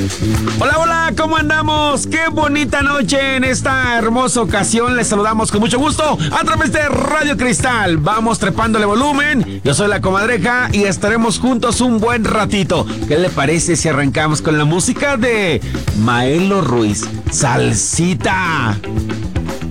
Hola, hola, ¿cómo andamos? Qué bonita noche en esta hermosa ocasión. Les saludamos con mucho gusto a través de Radio Cristal. Vamos trepándole volumen. Yo soy la Comadreja y estaremos juntos un buen ratito. ¿Qué le parece si arrancamos con la música de Maelo Ruiz? Salsita.